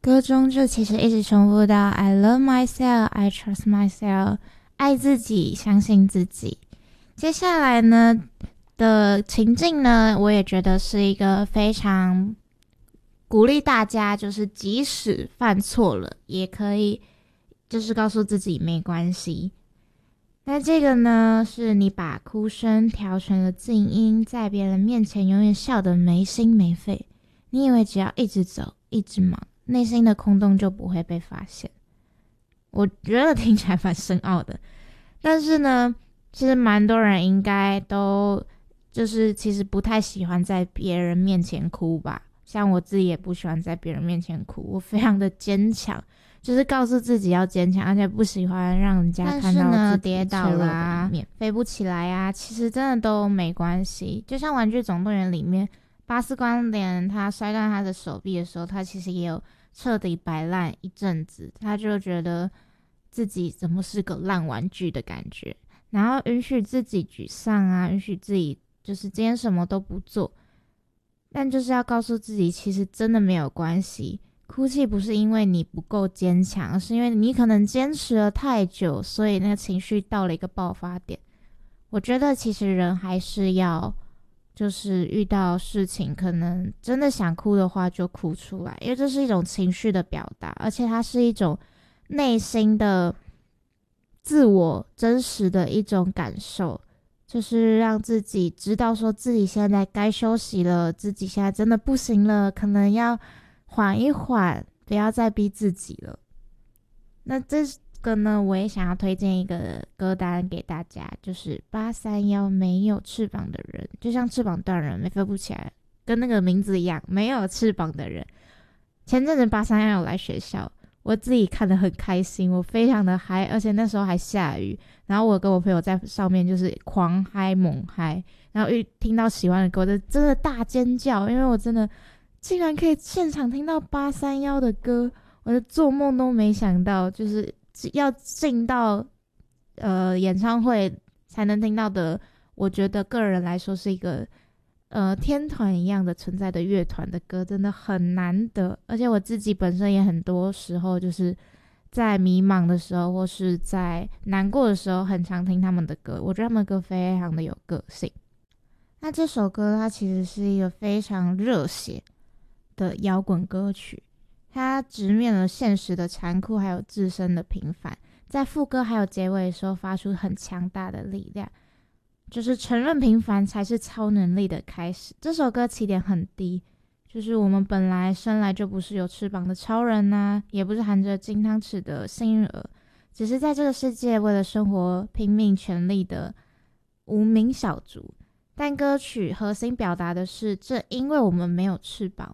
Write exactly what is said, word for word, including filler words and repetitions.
歌中就其实一直重复到 I love myself, I trust myself， 爱自己，相信自己。接下来呢的情境呢，我也觉得是一个非常鼓励大家，就是即使犯错了，也可以就是告诉自己没关系。那这个呢，是你把哭声调成了静音，在别人面前永远笑得没心没肺。你以为只要一直走，一直忙，内心的空洞就不会被发现。我觉得听起来蛮深奥的，但是呢，其实蛮多人应该都就是其实不太喜欢在别人面前哭吧。像我自己也不喜欢在别人面前哭，我非常的坚强，就是告诉自己要坚强，而且不喜欢让人家看到自己跌倒啦、飞不起来啊，其实真的都没关系。就像《玩具总动员》里面，巴斯光年他摔断他的手臂的时候，他其实也有彻底摆烂一阵子，他就觉得自己怎么是个烂玩具的感觉，然后允许自己沮丧啊，允许自己就是今天什么都不做，但就是要告诉自己，其实真的没有关系。哭泣不是因为你不够坚强，而是因为你可能坚持了太久，所以那个情绪到了一个爆发点。我觉得其实人还是要就是遇到事情可能真的想哭的话就哭出来，因为这是一种情绪的表达，而且它是一种内心的自我真实的一种感受，就是让自己知道说自己现在该休息了，自己现在真的不行了，可能要缓一缓，不要再逼自己了。那这个呢，我也想要推荐一个歌单给大家，就是八三一没有翅膀的人，就像翅膀断了没飞不起来，跟那个名字一样，没有翅膀的人。前阵子八三一有来学校，我自己看得很开心，我非常的嗨，而且那时候还下雨，然后我跟我朋友在上面就是狂嗨猛嗨，然后一听到喜欢的歌，我就真的大尖叫，因为我真的竟然可以现场听到八三一的歌，我就做梦都没想到，就是要进到呃演唱会才能听到的，我觉得个人来说是一个呃天团一样的存在的乐团的歌，真的很难得。而且我自己本身也很多时候就是在迷茫的时候或是在难过的时候很常听他们的歌，我觉得他们的歌非常的有个性。那这首歌它其实是一个非常热血的摇滚歌曲，它直面了现实的残酷还有自身的平凡，在副歌还有结尾的时候发出很强大的力量，就是承认平凡才是超能力的开始。这首歌起点很低，就是我们本来生来就不是有翅膀的超人啊，也不是含着金汤匙的幸运儿，只是在这个世界为了生活拼命全力的无名小卒。但歌曲核心表达的是，这因为我们没有翅膀，